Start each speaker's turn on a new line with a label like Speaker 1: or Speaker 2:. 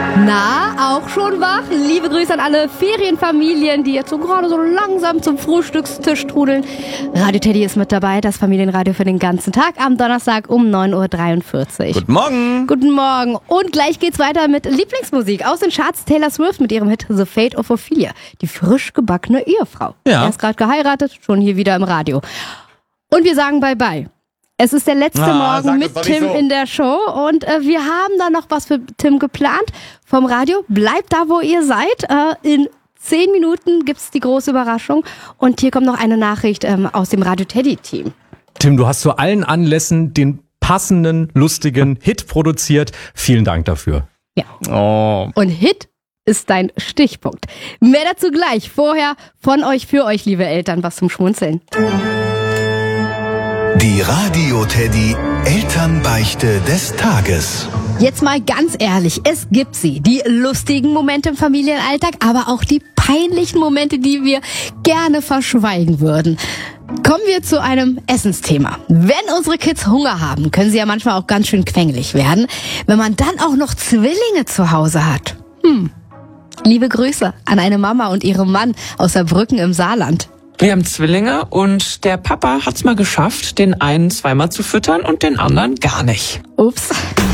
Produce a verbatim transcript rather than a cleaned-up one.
Speaker 1: Na, auch schon wach? Liebe Grüße an alle Ferienfamilien, die jetzt so gerade so langsam zum Frühstückstisch trudeln. Radio Teddy ist mit dabei, das Familienradio für den ganzen Tag am Donnerstag um neun Uhr dreiundvierzig.
Speaker 2: Guten Morgen.
Speaker 1: Guten Morgen. Und gleich geht's weiter mit Lieblingsmusik aus den Charts. Taylor Swift mit ihrem Hit The Fate of Ophelia, die frisch gebackene Ehefrau.
Speaker 2: Ja.
Speaker 1: Erst gerade geheiratet, schon hier wieder im Radio. Und wir sagen Bye-bye. Es ist der letzte
Speaker 2: Ah,
Speaker 1: Morgen mit Tim so. in der Show und äh, wir haben da noch was für Tim geplant vom Radio. Bleibt da, wo ihr seid. Äh, in zehn Minuten gibt's die große Überraschung und hier kommt noch eine Nachricht ähm, aus dem Radio Teddy Team.
Speaker 3: Tim, du hast zu allen Anlässen den passenden, lustigen Hit produziert. Vielen Dank dafür.
Speaker 1: Ja.
Speaker 2: Oh.
Speaker 1: Und Hit ist dein Stichpunkt. Mehr dazu gleich. Vorher von euch für euch, liebe Eltern, was zum Schmunzeln.
Speaker 4: Die Radio Teddy Elternbeichte des Tages.
Speaker 1: Jetzt mal ganz ehrlich, es gibt sie, die lustigen Momente im Familienalltag, aber auch die peinlichen Momente, die wir gerne verschweigen würden. Kommen wir zu einem Essensthema. Wenn unsere Kids Hunger haben, können sie ja manchmal auch ganz schön quengelig werden. Wenn man dann auch noch Zwillinge zu Hause hat. Hm. Liebe Grüße an eine Mama und ihrem Mann aus Saarbrücken im Saarland.
Speaker 5: Wir haben Zwillinge und der Papa hat's mal geschafft, den einen zweimal zu füttern und den anderen gar nicht.
Speaker 1: Ups.